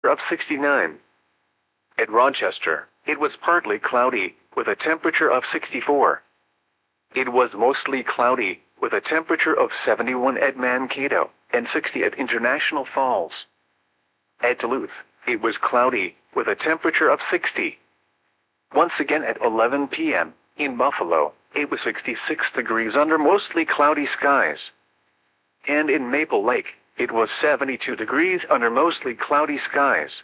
of 69. At Rochester, it was partly cloudy, with a temperature of 64. It was mostly cloudy, with a temperature of 71 at Mankato, and 60 at International Falls. At Duluth, it was cloudy, with a temperature of 60. Once again at 11 p.m., in Buffalo, it was 66 degrees under mostly cloudy skies. And in Maple Lake, it was 72 degrees under mostly cloudy skies.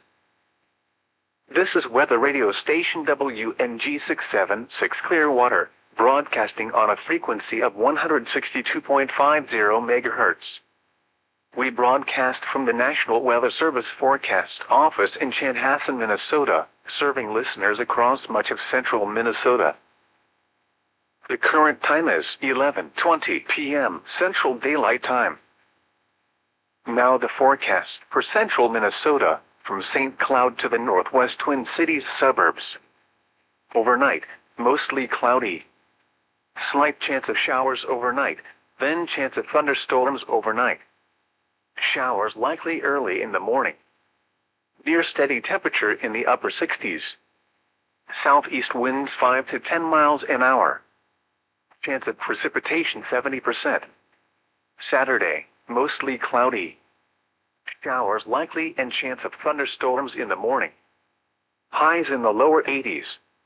This is weather radio station WNG 676 Clearwater, broadcasting on a frequency of 162.50 MHz. We broadcast from the National Weather Service Forecast Office in Chanhassen, Minnesota, serving listeners across much of central Minnesota. The current time is 11:20 p.m. Central Daylight Time. Now the forecast for central Minnesota, from St. Cloud to the northwest Twin Cities suburbs. Overnight, mostly cloudy. Slight chance of showers overnight, then chance of thunderstorms overnight. Showers likely early in the morning. Near steady temperature in the upper 60s. Southeast winds 5 to 10 miles an hour. Chance of precipitation 70%. Saturday, mostly cloudy. Showers likely and chance of thunderstorms in the morning. Highs in the lower 80s.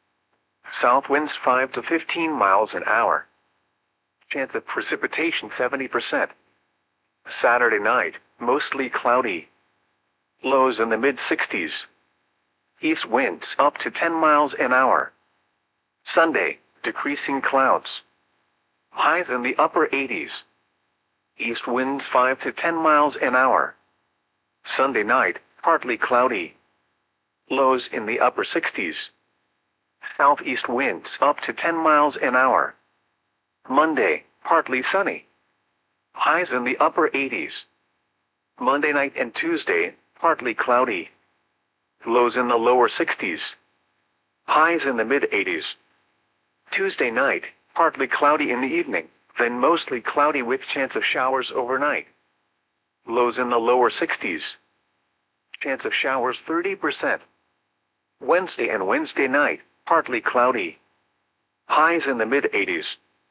South winds 5 to 15 miles an hour. Chance of precipitation 70%. Saturday night, mostly cloudy. Lows in the mid-60s. East winds up to 10 miles an hour. Sunday, decreasing clouds. Highs in the upper 80s. East winds 5 to 10 miles an hour. Sunday night, partly cloudy. Lows in the upper 60s. Southeast winds up to 10 miles an hour. Monday, partly sunny. Highs in the upper 80s. Monday night and Tuesday, partly cloudy. Lows in the lower 60s. Highs in the mid-80s. Tuesday night, partly cloudy in the evening, then mostly cloudy with chance of showers overnight. Lows in the lower 60s. Chance of showers 30%. Wednesday and Wednesday night, partly cloudy. Highs in the mid-80s.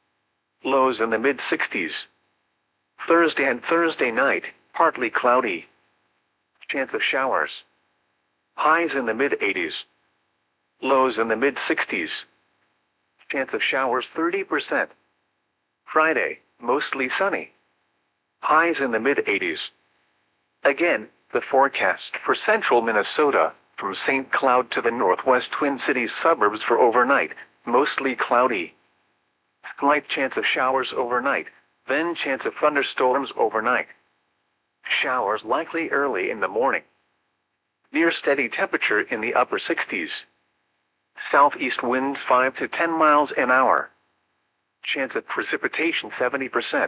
Lows in the mid-60s. Thursday and Thursday night, partly cloudy. Chance of showers. Highs in the mid-80s. Lows in the mid-60s. Chance of showers 30%. Friday, mostly sunny. Highs in the mid-80s. Again, the forecast for central Minnesota, from St. Cloud to the northwest Twin Cities suburbs for overnight, mostly cloudy. Slight chance of showers overnight, then chance of thunderstorms overnight. Showers likely early in the morning. Near steady temperature in the upper 60s. Southeast winds 5 to 10 miles an hour. Chance of precipitation 70%.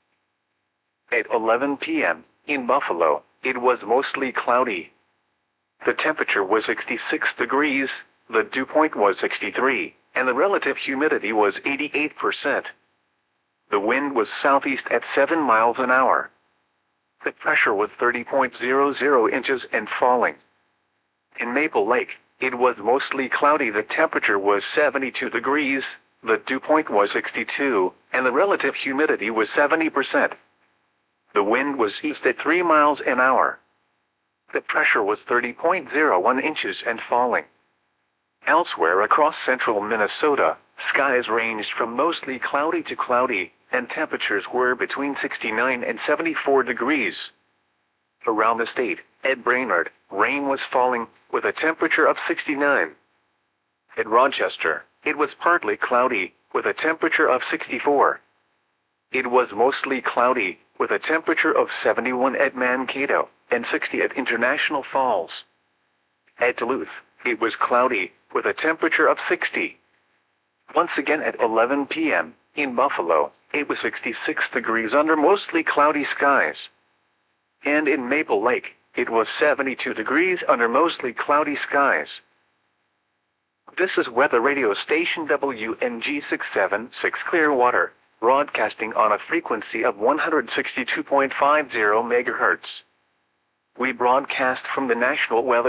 At 11 p.m., in Buffalo, it was mostly cloudy. The temperature was 66 degrees, the dew point was 63, and the relative humidity was 88%. The wind was southeast at 7 miles an hour. The pressure was 30.00 inches and falling. In Maple Lake, it was mostly cloudy. The temperature was 72 degrees, the dew point was 62, and the relative humidity was 70%. The wind was east at 3 miles an hour. The pressure was 30.01 inches and falling. Elsewhere across central Minnesota, skies ranged from mostly cloudy to cloudy, and temperatures were between 69 and 74 degrees. Around the state, at Brainerd, rain was falling, with a temperature of 69. At Rochester, it was partly cloudy, with a temperature of 64. It was mostly cloudy, with a temperature of 71 at Mankato, and 60 at International Falls. At Duluth, it was cloudy, with a temperature of 60. Once again at 11 p.m., in Buffalo, it was 66 degrees under mostly cloudy skies. And in Maple Lake, it was 72 degrees under mostly cloudy skies. This is weather radio station WNG 676 Clearwater, broadcasting on a frequency of 162.50 MHz. We broadcast from the National Weather